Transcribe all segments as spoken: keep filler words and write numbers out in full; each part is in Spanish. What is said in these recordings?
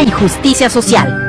y Justicia Social.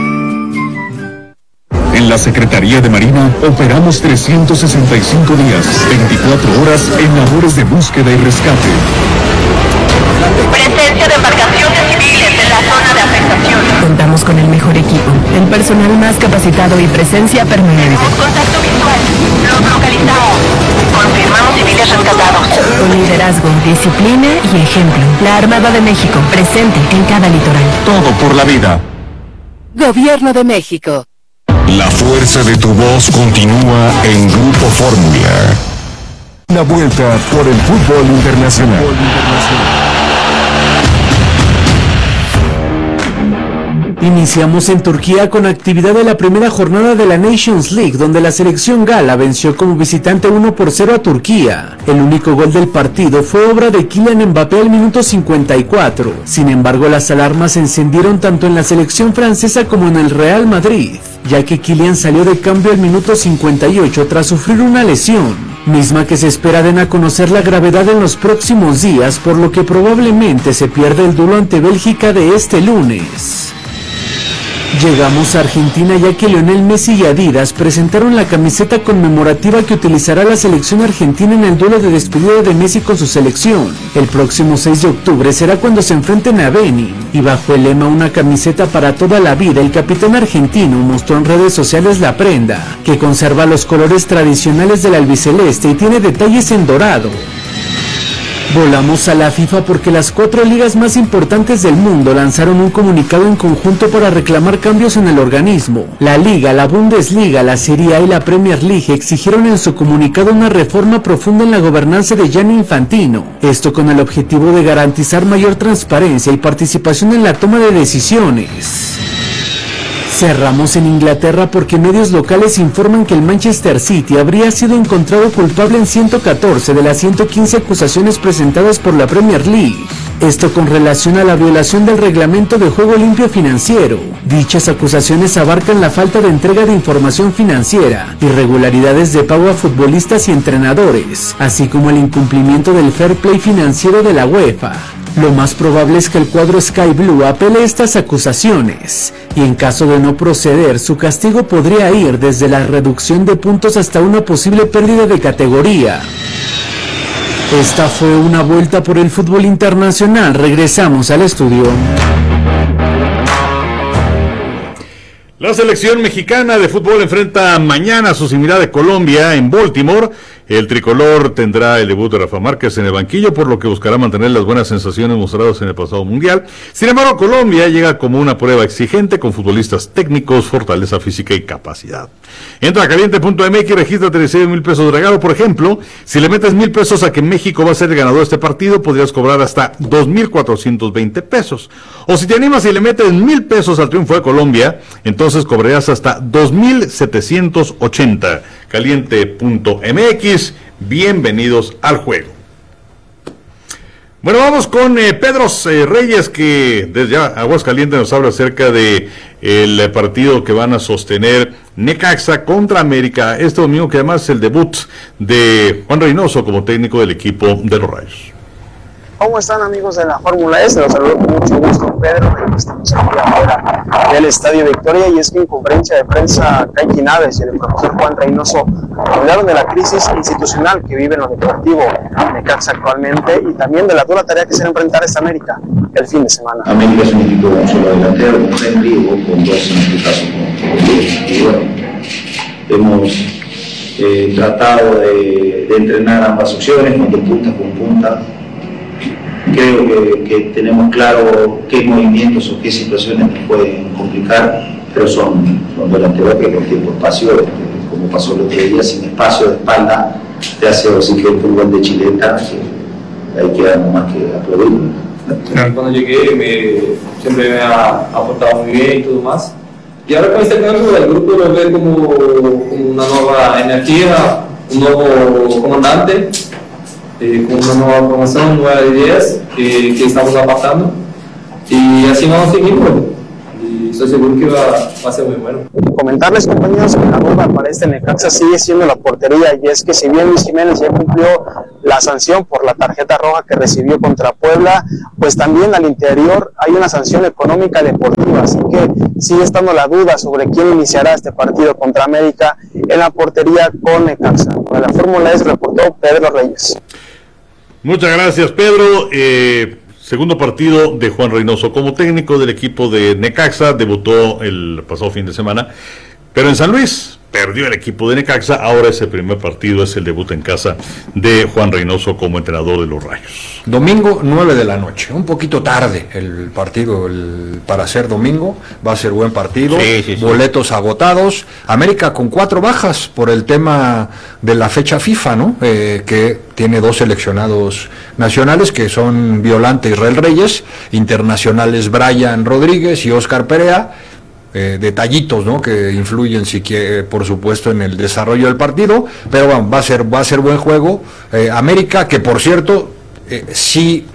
En la Secretaría de Marina operamos trescientos sesenta y cinco días, veinticuatro horas en labores de búsqueda y rescate. Presencia de embarcaciones civiles en la zona de afectación. Contamos con el mejor equipo, el personal más capacitado y presencia permanente. Tenemos contacto visual. Los localizamos. Confirmamos civiles rescatados. Con liderazgo, disciplina y ejemplo. La Armada de México, presente en cada litoral. Todo por la vida. Gobierno de México. La fuerza de tu voz continúa en Grupo Fórmula. La vuelta por el fútbol internacional. Iniciamos en Turquía con actividad de la primera jornada de la Nations League, donde la selección gala venció como visitante uno por cero a Turquía. El único gol del partido fue obra de Kylian Mbappé al minuto cincuenta y cuatro. Sin embargo, las alarmas se encendieron tanto en la selección francesa como en el Real Madrid, ya que Kylian salió de cambio al minuto cincuenta y ocho tras sufrir una lesión, misma que se espera den a conocer la gravedad en los próximos días, por lo que probablemente se pierda el duelo ante Bélgica de este lunes. Llegamos a Argentina, ya que Lionel Messi y Adidas presentaron la camiseta conmemorativa que utilizará la selección argentina en el duelo de despedida de Messi con su selección. El próximo seis de octubre será cuando se enfrenten a Benin, y bajo el lema "Una camiseta para toda la vida", el capitán argentino mostró en redes sociales la prenda, que conserva los colores tradicionales del albiceleste y tiene detalles en dorado. Volamos a la FIFA porque las cuatro ligas más importantes del mundo lanzaron un comunicado en conjunto para reclamar cambios en el organismo. La Liga, la Bundesliga, la Serie A y la Premier League exigieron en su comunicado una reforma profunda en la gobernanza de Gianni Infantino, esto con el objetivo de garantizar mayor transparencia y participación en la toma de decisiones. Cerramos en Inglaterra porque medios locales informan que el Manchester City habría sido encontrado culpable en ciento catorce de las ciento quince acusaciones presentadas por la Premier League. Esto con relación a la violación del reglamento de juego limpio financiero. Dichas acusaciones abarcan la falta de entrega de información financiera, irregularidades de pago a futbolistas y entrenadores, así como el incumplimiento del fair play financiero de la UEFA. Lo más probable es que el cuadro Sky Blue apele estas acusaciones, y en caso de no proceder, su castigo podría ir desde la reducción de puntos hasta una posible pérdida de categoría. Esta fue una vuelta por el fútbol internacional. Regresamos al estudio. La selección mexicana de fútbol enfrenta mañana a su similar de Colombia en Baltimore. El tricolor tendrá el debut de Rafa Márquez en el banquillo, por lo que buscará mantener las buenas sensaciones mostradas en el pasado mundial. Sin embargo, Colombia llega como una prueba exigente con futbolistas técnicos, fortaleza física y capacidad. Entra a caliente punto m x y regístrate y recibe mil pesos de regalo. Por ejemplo, si le metes mil pesos a que México va a ser el ganador de este partido, podrías cobrar hasta dos mil cuatrocientos veinte pesos. O si te animas y le metes mil pesos al triunfo de Colombia, entonces cobrarás hasta dos mil setecientos ochenta. caliente punto m x, bienvenidos al juego. Bueno, vamos con eh, Pedro eh, Reyes, que desde Aguascalientes nos habla acerca de el eh, partido que van a sostener Necaxa contra América este domingo, que además es el debut de Juan Reynoso como técnico del equipo de los Rayos. ¿Cómo están, amigos de la Fórmula E? Los saludo con mucho gusto, Pedro. Estamos aquí afuera del Estadio Victoria, y es que en conferencia de prensa Kaiki Naves y el profesor Juan Reynoso hablaron de la crisis institucional que vive en lo deportivo Necaxa actualmente, y también de la dura tarea que se va a enfrentar esta América el fin de semana. América es un equipo con un solo delantero, con Henry, o con dos en este caso, con Dios. Y bueno, hemos eh, tratado de, de entrenar ambas opciones, tanto punta con punta. Creo que, que tenemos claro qué movimientos o qué situaciones nos pueden complicar, pero son, son delanteros que con tiempo espacio, como pasó el otro día, sin espacio de espalda, te hace así que el fútbol de chileta, que ahí queda más que aplaudir. Cuando llegué me, siempre me ha aportado muy bien y todo más. Y ahora con este cambio el grupo lo ve como, como una nueva energía, un nuevo comandante. Eh, con una nueva promoción, nuevas ideas que, que estamos aportando, y así vamos a seguir. Y y estoy seguro que va, va a ser muy bueno. Comentarles, compañeros, que la duda para este Necaxa sigue siendo la portería, y es que si bien Luis Jiménez ya cumplió la sanción por la tarjeta roja que recibió contra Puebla, pues también al interior hay una sanción económica deportiva, así que sigue estando la duda sobre quién iniciará este partido contra América en la portería con Necaxa. Para la Fórmula E reportó Pedro Reyes. Muchas gracias, Pedro. Eh, segundo partido de Juan Reynoso como técnico del equipo de Necaxa, debutó el pasado fin de semana, pero en San Luis perdió el equipo de Necaxa. Ahora ese primer partido es el debut en casa de Juan Reynoso como entrenador de los Rayos. Domingo, nueve de la noche, un poquito tarde el partido el, para ser domingo, va a ser buen partido, sí, sí, sí. Boletos agotados, América con cuatro bajas por el tema de la fecha FIFA, ¿no? Eh, que tiene dos seleccionados nacionales que son Violante Israel Reyes, internacionales Brian Rodríguez y Oscar Perea. Eh, detallitos, ¿no? Que influyen, si quiere, por supuesto, en el desarrollo del partido, pero bueno, va a ser, va a ser buen juego. Eh, América, que por cierto, eh, si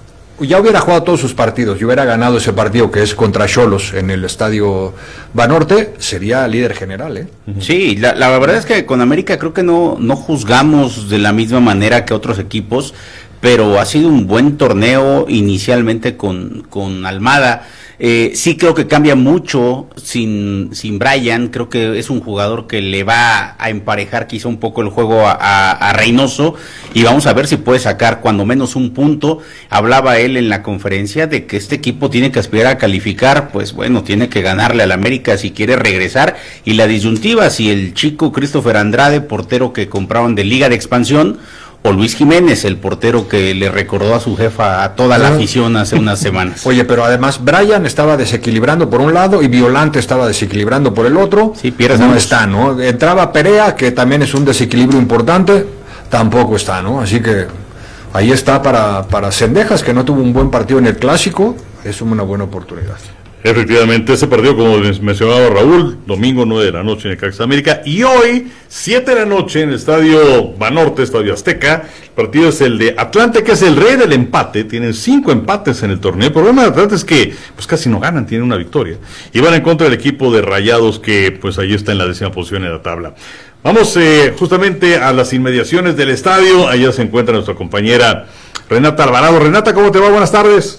ya hubiera jugado todos sus partidos y hubiera ganado ese partido que es contra Xolos en el estadio Banorte, sería líder general, ¿eh? Sí, la, la verdad es que con América creo que no, no juzgamos de la misma manera que otros equipos, pero ha sido un buen torneo inicialmente con, con Almada. Eh, sí creo que cambia mucho sin, sin Brian, creo que es un jugador que le va a emparejar quizá un poco el juego a, a, a Reynoso, y vamos a ver si puede sacar cuando menos un punto. Hablaba él en la conferencia de que este equipo tiene que aspirar a calificar, pues bueno, tiene que ganarle al América si quiere regresar, y la disyuntiva si el chico Christopher Andrade, portero que compraron de Liga de Expansión, o Luis Jiménez, el portero que le recordó a su jefa a toda la afición hace unas semanas. Oye, pero además Brian estaba desequilibrando por un lado y Violante estaba desequilibrando por el otro. Sí, pierdes no ambos. está, ¿no? Entraba Perea, que también es un desequilibrio importante, tampoco está, ¿no? Así que ahí está para, para Cendejas, que no tuvo un buen partido en el Clásico, es una buena oportunidad. Efectivamente, ese partido, como mencionaba Raúl, domingo nueve de la noche en Necaxa América, y hoy siete de la noche en el estadio Banorte, estadio Azteca. El partido es el de Atlante, que es el rey del empate. Tienen cinco empates en el torneo. El problema de Atlante es que pues casi no ganan, tienen una victoria, y van en contra del equipo de Rayados, que pues ahí está en la décima posición en la tabla. Vamos eh, justamente a las inmediaciones del estadio. Allá se encuentra nuestra compañera Renata Alvarado. Renata, ¿cómo te va? Buenas tardes.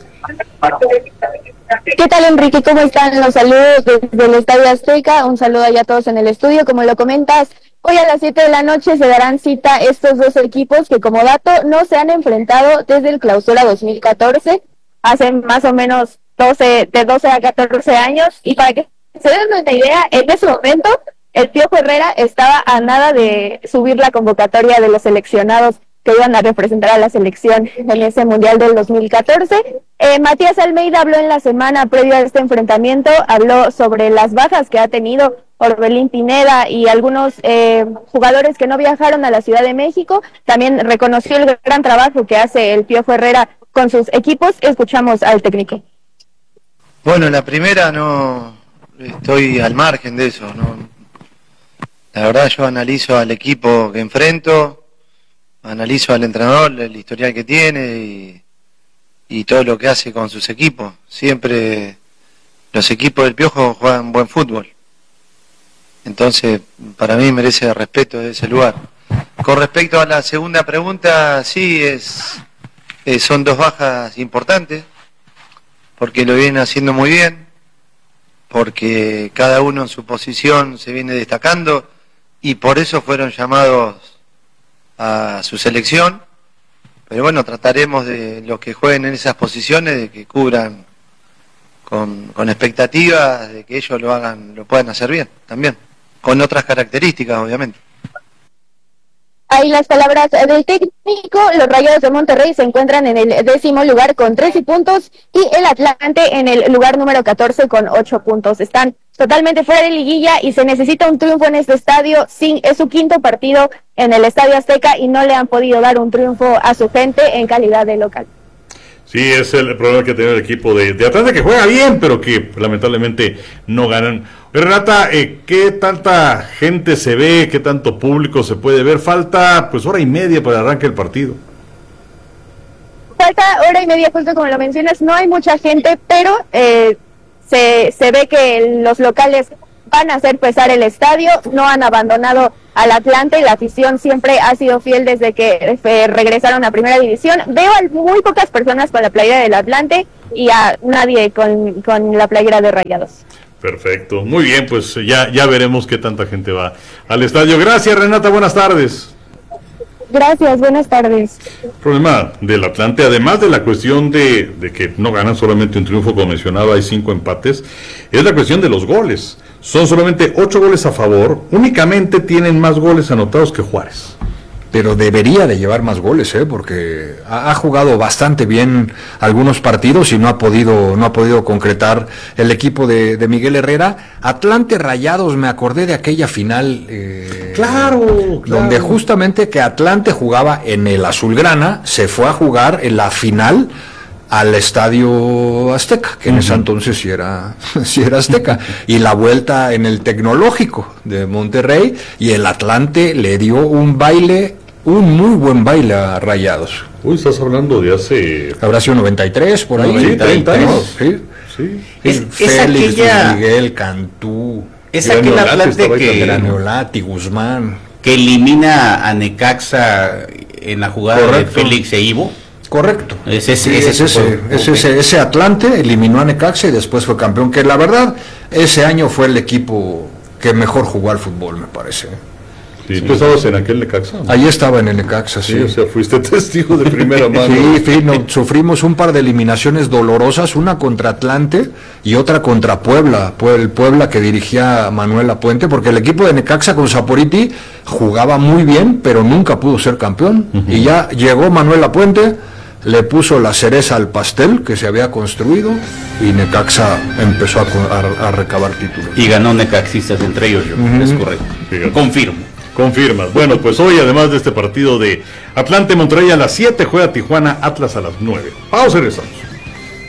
¿Qué tal, Enrique? ¿Cómo están? Los saludos desde el Estadio Azteca. Un saludo allá a todos en el estudio. Como lo comentas, hoy a las siete de la noche se darán cita estos dos equipos que, como dato, no se han enfrentado desde el Clausura dos mil catorce, hace más o menos doce, de doce a catorce años. Y para que se den una idea, en ese momento el Piojo Herrera estaba a nada de subir la convocatoria de los seleccionados que iban a representar a la selección en ese Mundial del dos mil catorce. Eh, Matías Almeida habló en la semana previa a este enfrentamiento, habló sobre las bajas que ha tenido Orbelín Pineda y algunos eh, jugadores que no viajaron a la Ciudad de México. También reconoció el gran trabajo que hace el Piojo Herrera con sus equipos. Escuchamos al técnico. Bueno, la primera no estoy al margen de eso, ¿no? La verdad, yo analizo al equipo que enfrento, analizo al entrenador, el historial que tiene y, y todo lo que hace con sus equipos. Siempre los equipos del Piojo juegan buen fútbol. Entonces, para mí merece respeto de ese lugar. Con respecto a la segunda pregunta, sí, es, eh, son dos bajas importantes, porque lo vienen haciendo muy bien, porque cada uno en su posición se viene destacando y por eso fueron llamados a su selección. Pero bueno, trataremos de los que jueguen en esas posiciones de que cubran con, con expectativas de que ellos lo hagan, lo puedan hacer bien también, con otras características obviamente. Ahí las palabras del técnico. Los Rayados de Monterrey se encuentran en el décimo lugar con trece puntos y el Atlante en el lugar número catorce con ocho puntos. Están totalmente fuera de liguilla y se necesita un triunfo en este estadio. Sí, es su quinto partido en el Estadio Azteca y no le han podido dar un triunfo a su gente en calidad de local. Sí, es el problema que tiene el equipo de, de Atlante, que juega bien, pero que lamentablemente no ganan. Renata, eh, ¿qué tanta gente se ve? ¿Qué tanto público se puede ver? Falta pues hora y media para el arranque del partido. Falta hora y media, justo como lo mencionas, no hay mucha gente, pero eh, se, se ve que los locales van a hacer pesar el estadio, no han abandonado al Atlante, y la afición siempre ha sido fiel desde que eh, regresaron a Primera División. Veo a muy pocas personas con la playera del Atlante y a nadie con, con la playera de Rayados. Perfecto, muy bien, pues ya, ya veremos qué tanta gente va al estadio. Gracias, Renata, buenas tardes. Gracias, buenas tardes. El problema del Atlante, además de la cuestión de, de que no ganan solamente un triunfo, como mencionaba, hay cinco empates, es la cuestión de los goles. Son solamente ocho goles a favor, únicamente tienen más goles anotados que Juárez. Pero debería de llevar más goles, ¿eh? Porque ha, ha jugado bastante bien algunos partidos y no ha podido no ha podido concretar el equipo de, de Miguel Herrera. Atlante Rayados, me acordé de aquella final, eh, claro, claro, donde justamente que Atlante jugaba en el Azulgrana, se fue a jugar en la final al Estadio Azteca, que en uh-huh. ese entonces sí era, sí era Azteca, y la vuelta en el Tecnológico de Monterrey, y el Atlante le dio un baile, un muy buen baile a Rayados. Uy, estás hablando de hace... Habrá sido noventa y tres, por ahí. Sí, treinta años. Sí, sí. Es, Félix, es aquella... Miguel, Cantú, es aquel Atlante que... Graniolati, Guzmán. Que elimina a Necaxa en la jugada Correcto. de Félix e Ivo. Correcto. Es ese, sí, ese, es ese, fue, es ese, ese Atlante eliminó a Necaxa y después fue campeón, que la verdad, ese año fue el equipo que mejor jugó al fútbol, me parece. Sí, ¿tú estabas en aquel Necaxa? ¿No? Ahí estaba en el Necaxa, sí. sí. O sea, fuiste testigo de primera mano. Sí, sí, no, sufrimos un par de eliminaciones dolorosas, una contra Atlante y otra contra Puebla, el Puebla que dirigía Manuel Lapuente, porque el equipo de Necaxa con Saporiti jugaba muy bien, pero nunca pudo ser campeón. Uh-huh. Y ya llegó Manuel Lapuente, le puso la cereza al pastel que se había construido y Necaxa empezó a, a, a recabar títulos. Y ganó Necaxistas, entre ellos yo, uh-huh. es correcto. Fíjate. Confirmo. Confirmas. Bueno, pues hoy, además de este partido de Atlante Monterrey a las siete, juega Tijuana Atlas a las nueve. Pausa y regresamos.